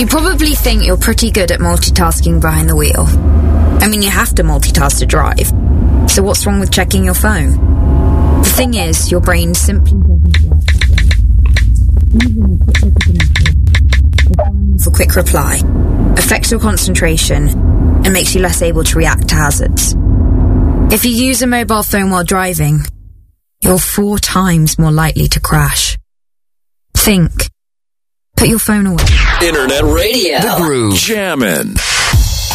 You probably think you're pretty good at multitasking behind the wheel. I mean, you have to multitask to drive. So what's wrong with checking your phone? The thing is, your brain simply doesn't work. For quick reply affects your concentration and makes you less able to react to hazards. If you use a mobile phone while driving, you're 4 times more likely to crash. Think. Put your phone away. Internet radio. The Groove. Jammin'.